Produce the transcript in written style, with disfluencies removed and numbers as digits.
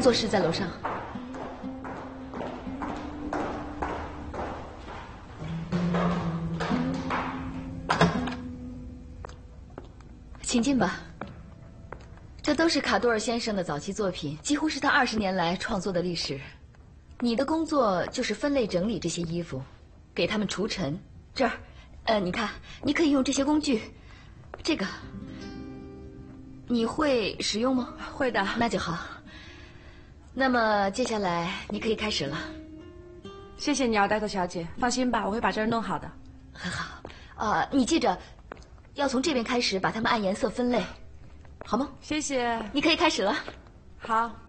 作室在楼上。请进吧。这都是卡多尔先生的早期作品，几乎是他20年来创作的历史。你的工作就是分类整理这些衣服，给他们除尘。这儿，你看，你可以用这些工具。这个，你会使用吗？ 会的。 那就好。那么接下来你可以开始了。 谢谢你，奥黛特小姐。放心吧，我会把这儿弄好的。 很好。你记着，要从这边开始把它们按颜色分类，好吗？ 谢谢。 你可以开始了。 好。